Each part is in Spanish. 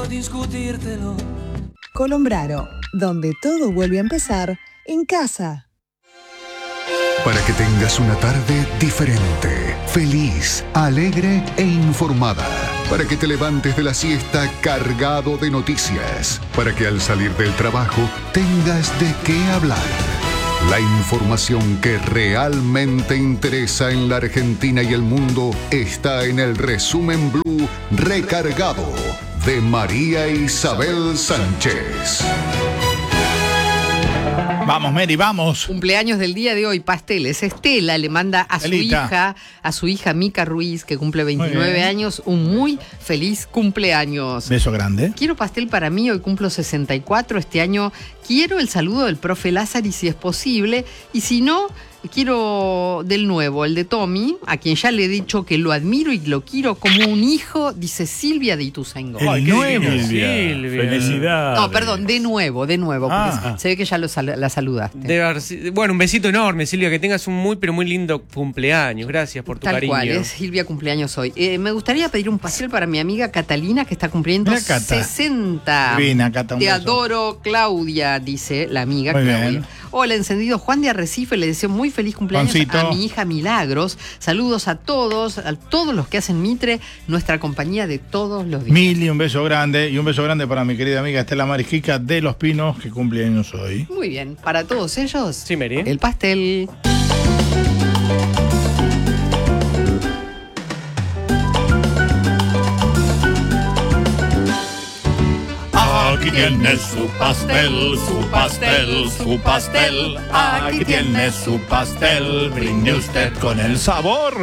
quiero discutírtelo. Colombraro, donde todo vuelve a empezar en casa. Para que tengas una tarde diferente, feliz, alegre e informada. Para que te levantes de la siesta cargado de noticias. Para que al salir del trabajo tengas de qué hablar. La información que realmente interesa en la Argentina y el mundo está en el Resumen Blue Recargado de María Isabel Sánchez. Vamos, Mary, vamos. Cumpleaños del día de hoy, pasteles. Estela le manda a su hija Mica Ruiz, que cumple 29 años, un muy feliz cumpleaños. Beso grande. Quiero pastel para mí, hoy cumplo 64, este año quiero el saludo del profe Lázari si es posible, y si no, quiero del nuevo, el de Tommy, a quien ya le he dicho que lo admiro y lo quiero como un hijo, dice Silvia de Ituzaingó. El nuevo, Silvia. Felicidades. No, perdón, de nuevo, porque se ve que ya la saludaste. Bueno, un besito enorme, Silvia, que tengas un muy, pero muy lindo cumpleaños. Gracias por tu cariño. Tal cual, es Silvia cumpleaños hoy. Me gustaría pedir un pastel para mi amiga Catalina, que está cumpliendo 60. Vina, Cata, Te adoro, Claudia, dice la amiga muy Claudia. Bien. Hola, encendido Juan de Arrecife, le deseo muy feliz cumpleaños Juancito. a mi hija Milagros. Saludos a todos los que hacen Mitre, nuestra compañía de todos los días. Mili, un beso grande, y un beso grande para mi querida amiga Estela Marisquica de Los Pinos, que cumple años hoy. Muy bien, para todos ellos, sí, Mary, el pastel. Aquí tiene su pastel, su pastel, su pastel. Aquí tiene su pastel, brinde usted con el sabor.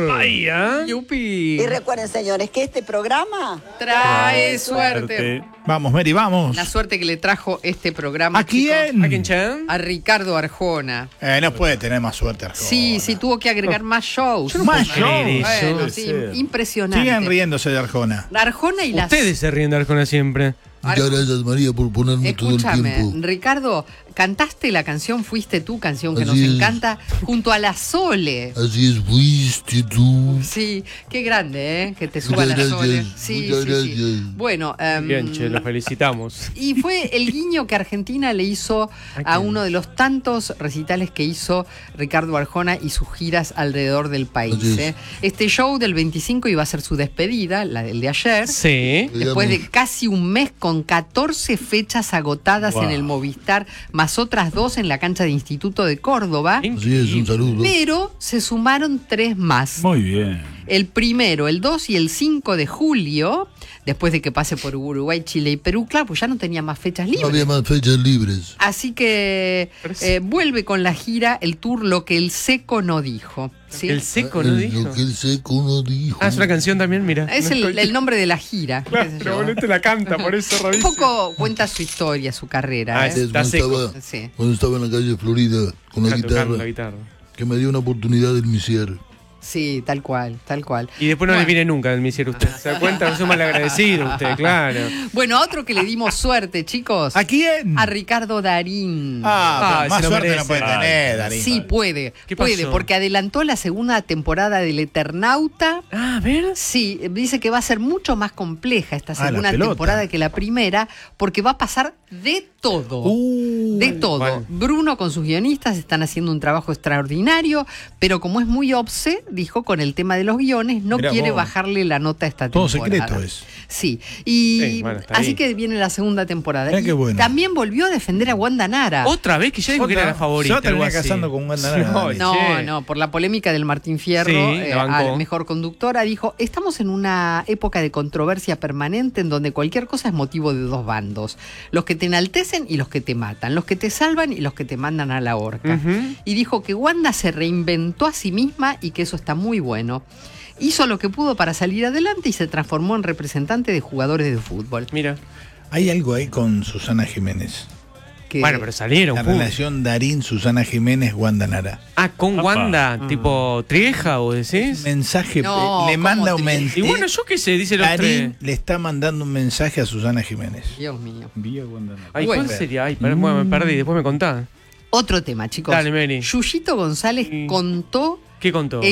¡Yupi! Y recuerden, señores, que este programa trae suerte. Vamos, Mary, vamos. La suerte que le trajo este programa. ¿A quién? ¿A quién, Chan? A Ricardo Arjona. No puede tener más suerte, Arjona. Sí, tuvo que agregar más shows. ¿Más shows? Bueno, sí, impresionante. Sigan riéndose de Arjona. Arjona y las... Ustedes se ríen de Arjona siempre. Muchas gracias, María, por ponerme todo el tiempo. Escúchame, Ricardo, cantaste la canción Fuiste tú, canción que Así nos es. encanta, junto a la Sole. Así es, fuiste tú. Sí, qué grande, ¿eh? Que te suba Muchas la gracias, Sole. Sí, muchas sí, gracias. sí. Bueno, Bien, che, los felicitamos. y fue el guiño que Argentina le hizo a uno de los tantos recitales que hizo Ricardo Arjona y sus giras alrededor del país. Así es. Este show del 25 iba a ser su despedida, la del de ayer. Sí. Después de casi un mes con 14 fechas agotadas Wow. en el Movistar, más otras 2 en la cancha de Instituto de Córdoba. Así es, un saludo. Pero se sumaron 3 más. Muy bien. El primero, el 2 y el 5 de julio, después de que pase por Uruguay, Chile y Perú, claro, pues ya no tenía más fechas No libres. había más fechas libres. Así que vuelve con la gira, el tour Lo que el seco no dijo. ¿sí? El seco no dijo. Lo que el seco no dijo. Ah, es una canción también, mira. Es el nombre de la gira. qué sé yo. Pero te la canta, por eso Un rarísimo. poco cuenta su historia, su carrera. ¿eh? Está seco. Sí. Cuando estaba en la calle Florida con la Tocando la guitarra, guitarra. que me dio una oportunidad de iniciar. Sí, tal cual, tal cual. Y después no le viene nunca el misier usted. ¿Se da cuenta? Es un mal agradecido usted, claro. Bueno, a otro que le dimos suerte, chicos. ¿A quién? A Ricardo Darín. Pero más se lo suerte merece. no puede tener, Darín. Sí, puede. ¿Qué Puede, pasó? porque adelantó la segunda temporada del Eternauta. Ah, a ver. Sí, dice que va a ser mucho más compleja esta la segunda pelota. temporada que la primera, porque va a pasar de todo. De todo. Bueno. Bruno con sus guionistas están haciendo un trabajo extraordinario, pero como es muy obse, dijo, con el tema de los guiones, no Mirá quiere vos. bajarle la nota a esta Todo temporada. secreto es. Sí, y Sí, bueno, está así ahí. que viene la segunda temporada. Mirá Y qué bueno. también volvió a defender a Wanda Nara. Otra vez que ya dijo que era la favorita. Se va a terminar algo así. casando con Wanda Nara. No, No, che. no, por la polémica del Martín Fierro, Sí, la bancó. al mejor conductora, dijo, estamos en una época de controversia permanente en donde cualquier cosa es motivo de 2 bandos. Los que te enaltecen y los que te matan, los que te salvan y los que te mandan a la horca. Ujú. Y dijo que Wanda se reinventó a sí misma y que eso está muy bueno. Hizo lo que pudo para salir adelante y se transformó en representante de jugadores de fútbol. Mira. Hay algo ahí con Susana Jiménez. Que- Bueno, pero salieron. La juntos. relación Darín, Susana Jiménez, Wanda Nara. Ah, con Wanda, tipo Trieja, ¿vos decís? Mensaje, No, le ¿cómo manda un Trieja? mensaje. Y bueno, yo qué sé, dice los Darín tres. le está mandando un mensaje a Susana Jiménez. Dios mío. Vía Wanda Nara. Ay, Bueno. ¿cuál sería? Ay, bueno, me perdí, después me contás. Otro tema, chicos. Dale, Mary. Yuyito González Sí. contó ¿Qué contó? el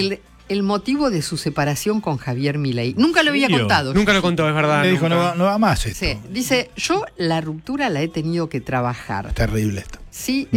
el motivo de su separación con Javier Milei. Nunca lo había ¿Serio? contado. Nunca lo contó, es verdad. Me dijo, nunca. no va más esto. Sí, dice, yo la ruptura la he tenido que trabajar. Terrible esto. Sí,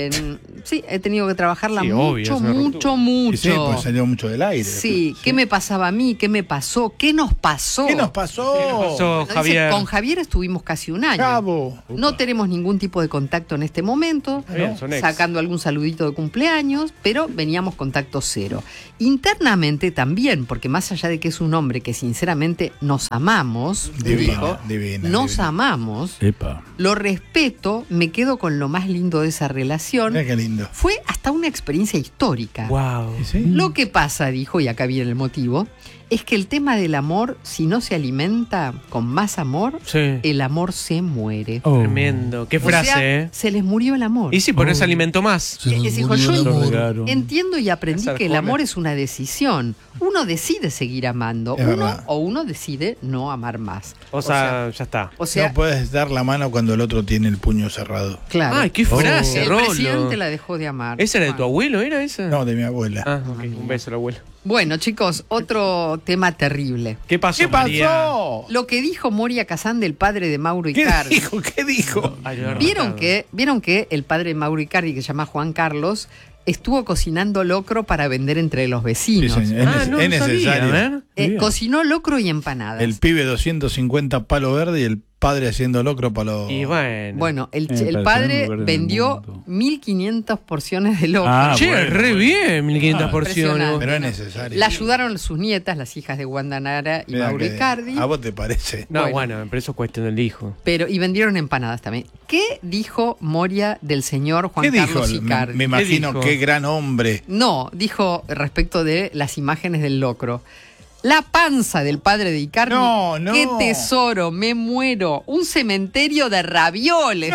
sí, he tenido que trabajarla Sí, obvio, es una mucho. Y sí, pues salió mucho del aire. Sí, ¿qué me pasaba a mí? ¿Qué me pasó? ¿Qué nos pasó? ¿Qué nos pasó? ¿Qué nos pasó, No, dice, Javier? con Javier estuvimos casi un año. Cabo. No tenemos ningún tipo de contacto en este momento, Bien, son ex. sacando algún saludito de cumpleaños, pero veníamos contacto cero. Internamente también, porque más allá de que es un hombre que sinceramente nos amamos, dijo, Divina. amamos, Epa. lo respeto, me quedo con lo más lindo de esa relación. Mira qué lindo. Fue hasta una experiencia histórica. Wow. ¿Sí? Lo que pasa, dijo, y acá viene el motivo, es que el tema del amor, si no se alimenta con más amor, Sí. el amor se muere. Tremendo. Qué frase, O sea, se les murió el amor. Y sí, por eso alimentó más. Se nos Dijo, murió yo el amor. entiendo y aprendí Esa que el Arjona. amor es una decisión. Uno decide seguir amando, Es verdad. o uno decide no amar más. O sea, ya está. o sea, No puedes dar la mano cuando el otro tiene el puño cerrado. claro. Ay, qué frase, el Rolo. presidente la dejó de amar. ¿Esa era de tu Bueno. abuelo? ¿Era esa? No, de mi abuela. Ah, ok. Un beso al abuelo. Bueno, chicos, otro tema terrible. ¿Qué pasó, ¿Qué María? pasó? Lo que dijo Moria Kazan del padre de Mauro ¿Qué Icardi. dijo? ¿Qué dijo? Ay, lo he ¿Vieron rematado. que el padre de Mauro Icardi, que se llama Juan Carlos, estuvo cocinando locro para vender entre los Sí, vecinos? señor. Ah, no Es lo sabía, necesario. a ver. Cocinó locro y empanadas. El pibe 250 palo verde y el padre haciendo locro palo. Y bueno. Bueno, el parece padre un lugar del vendió mundo. 1.500 porciones de locro. Ah, Che, bueno, re bueno. bien, 1.500 Impresionante. porciones. Pero es necesario. La ayudaron sus nietas, las hijas de Wanda Nara y Mira Mauro que- Icardi. ¿A vos te parece? No, bueno, pero eso es cuestión del hijo. Y vendieron empanadas también. ¿Qué dijo Moria del señor Juan ¿Qué dijo? Carlos Icardi? Me imagino dijo? qué gran hombre. No, dijo respecto de las imágenes del locro. La panza del padre de Icardi. No. ¡Qué tesoro! Me muero. Un cementerio de ravioles.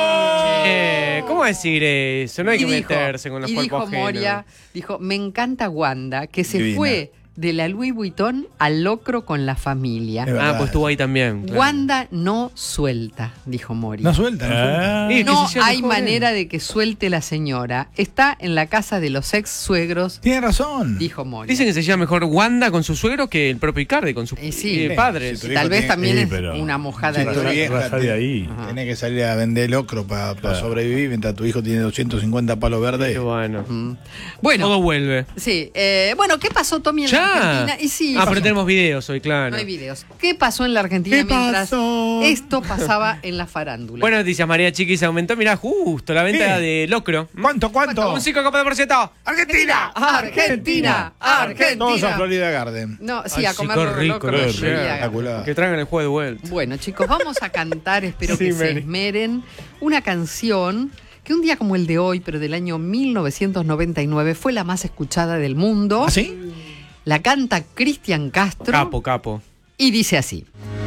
¿Cómo decir eso? No hay que Y dijo- meterse con los y cuerpos dijo ajenos. Moria, dijo, me encanta Wanda, que se Divina. fue de la Louis Vuitton al locro con la familia. Es verdad. Ah, pues estuvo ahí también. claro. Wanda no suelta, dijo Moria. No suelta, no suelta. Y que No se sea hay mejor, manera de que suelte la señora. Está en la casa de los ex suegros, Tiene razón. dijo Moria. Dicen que se lleva mejor Wanda con su suegro que el propio Icardi con sus sí. padres. Sí, tu Tal hijo vez tiene- también Sí, es pero- una mojada Si de tu oreja. vieja raja de ahí. Tenés que salir a vender locro para sobrevivir mientras tu hijo tiene 250 palos verdes. Qué bueno. Bueno, Todo vuelve. sí. Bueno, ¿qué pasó, Tommy, en la ¿Ya? Argentina? Y sí, Pero tenemos videos hoy, claro. no hay videos. ¿Qué pasó en la Argentina ¿Qué mientras pasó? esto pasaba en la farándula? Buenas noticias, María Chiqui. Se aumentó, mirá, justo la venta ¿Qué? de locro. ¿Cuánto? Un 5%. ¡Argentina! Argentina, Argentina. Todos a Florida Garden. No, sí, Ay, a sí, comer qué rico, locro. qué Sí, rico. Espectacular. Que traigan el juego de vuelta. Bueno, chicos, vamos a cantar, espero Sí, que se Mary. esmeren, una canción que un día como el de hoy, pero del año 1999, fue la más escuchada del mundo. ¿Ah, sí? La canta Cristian Castro Capo. y dice así.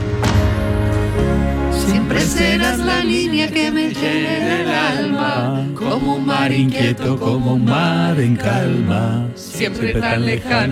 Siempre serás la línea que me llena el alma, Como un mar inquieto, como un mar en calma. siempre tan lejano.